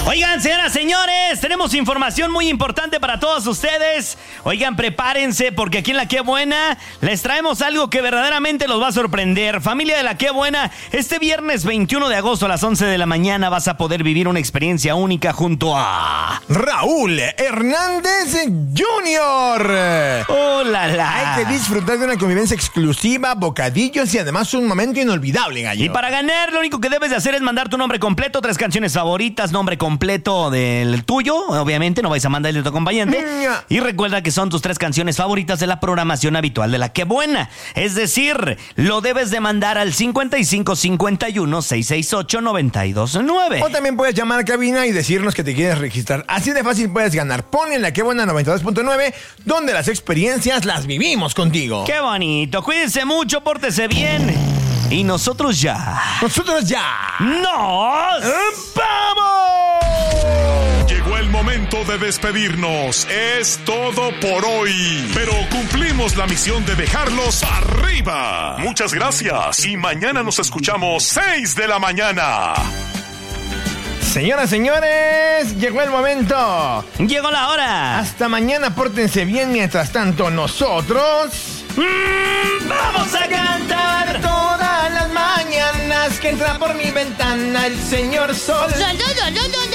Oigan, señoras, señores, tenemos información muy importante para todos ustedes. Oigan, prepárense porque aquí en La Qué Buena les traemos algo que verdaderamente los va a sorprender. Familia de La Qué Buena, este viernes 21 de agosto a las 11 de la mañana vas a poder vivir una experiencia única junto a Raúl Hernández Jr. ¡Oh, la, la! Hay que disfrutar de una convivencia exclusiva, bocadillos y además un momento inolvidable, gallo. Y para ganar, lo único que debes de hacer es mandar tu nombre completo, 3 canciones favoritas, nombre completo del tuyo, obviamente, no vais a mandar el de tu acompañante. Y recuerda que son tus 3 canciones favoritas de la programación habitual de La Qué Buena. Es decir, lo debes de mandar al 55 51 668 929. O también puedes llamar a cabina y decirnos que te quieres registrar. Así de fácil puedes ganar. Ponle en La Qué Buena 92.9, donde las experiencias las vivimos contigo. ¡Qué bonito! Cuídense mucho, pórtese bien. Y nosotros ya ¡nos ¡vamos! Llegó el momento de despedirnos. Es todo por hoy. Pero cumplimos la misión de dejarlos arriba. Muchas gracias. Y mañana nos escuchamos 6 de la mañana. Señoras, señores, llegó el momento. Llegó la hora. Hasta mañana, pórtense bien. Mientras tanto, nosotros vamos a cantar todas las mañanas que entra por mi ventana el señor sol.